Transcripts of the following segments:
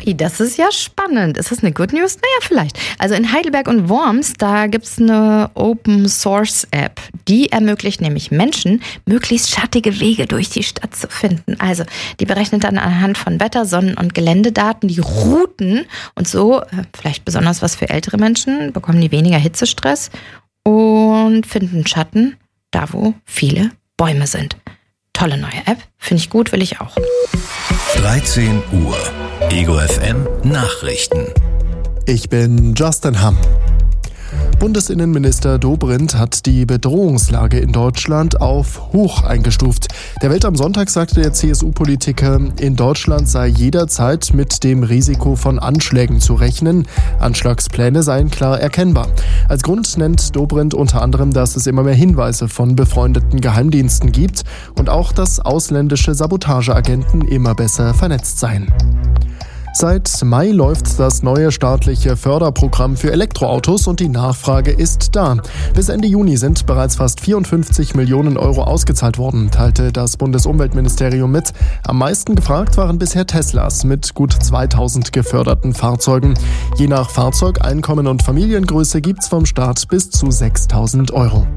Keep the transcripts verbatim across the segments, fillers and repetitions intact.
Supi, das ist ja spannend. Ist das eine Good News? Naja, vielleicht. Also in Heidelberg und Worms, da gibt es eine Open-Source-App. Die ermöglicht nämlich Menschen, möglichst schattige Wege durch die Stadt zu finden. Also die berechnet dann anhand von Wetter-, Sonnen- und Geländedaten die Routen. Und so, vielleicht besonders was für ältere Menschen, bekommen die weniger Hitzestress und finden Schatten da, wo viele Bäume sind. Tolle neue App, finde ich gut, will ich auch. dreizehn Uhr, Ego F M Nachrichten. Ich bin Justin Hamm. Bundesinnenminister Dobrindt hat die Bedrohungslage in Deutschland auf hoch eingestuft. Der Welt am Sonntag sagte der C S U-Politiker, in Deutschland sei jederzeit mit dem Risiko von Anschlägen zu rechnen. Anschlagspläne seien klar erkennbar. Als Grund nennt Dobrindt unter anderem, dass es immer mehr Hinweise von befreundeten Geheimdiensten gibt und auch, dass ausländische Sabotageagenten immer besser vernetzt seien. Seit Mai läuft das neue staatliche Förderprogramm für Elektroautos und die Nachfrage ist da. Bis Ende Juni sind bereits fast vierundfünfzig Millionen Euro ausgezahlt worden, teilte das Bundesumweltministerium mit. Am meisten gefragt waren bisher Teslas mit gut zweitausend geförderten Fahrzeugen. Je nach Fahrzeug, Einkommen und Familiengröße gibt's vom Staat bis zu sechstausend Euro.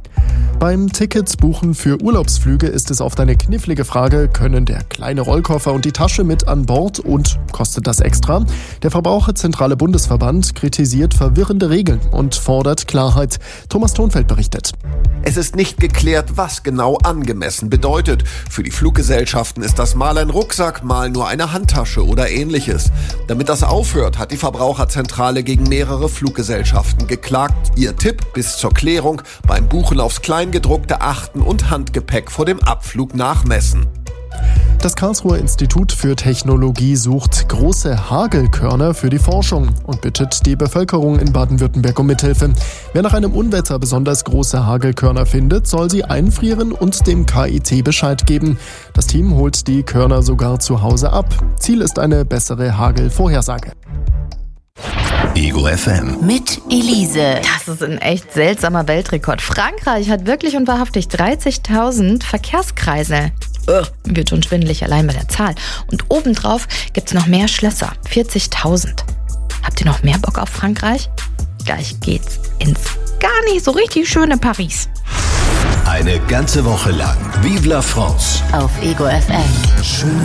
Beim Ticketsbuchen für Urlaubsflüge ist es oft eine knifflige Frage, können der kleine Rollkoffer und die Tasche mit an Bord und kostet das extra? Der Verbraucherzentrale Bundesverband kritisiert verwirrende Regeln und fordert Klarheit. Thomas Thonfeld berichtet. Es ist nicht geklärt, was genau angemessen bedeutet. Für die Fluggesellschaften ist das mal ein Rucksack, mal nur eine Handtasche oder ähnliches. Damit das aufhört, hat die Verbraucherzentrale gegen mehrere Fluggesellschaften geklagt. Ihr Tipp bis zur Klärung: beim Buchen aufs Kleingedruckte achten und Handgepäck vor dem Abflug nachmessen. Das Karlsruher Institut für Technologie sucht große Hagelkörner für die Forschung und bittet die Bevölkerung in Baden-Württemberg um Mithilfe. Wer nach einem Unwetter besonders große Hagelkörner findet, soll sie einfrieren und dem K I T Bescheid geben. Das Team holt die Körner sogar zu Hause ab. Ziel ist eine bessere Hagelvorhersage. Ego F M. Mit Elise. Das ist ein echt seltsamer Weltrekord. Frankreich hat wirklich und wahrhaftig dreißigtausend Verkehrskreisel. Ugh, wird schon schwindelig allein bei der Zahl. Und obendrauf gibt's noch mehr Schlösser. vierzigtausend. Habt ihr noch mehr Bock auf Frankreich? Gleich geht's ins gar nicht so richtig schöne Paris. Eine ganze Woche lang Vive la France Auf Ego F M. Schön.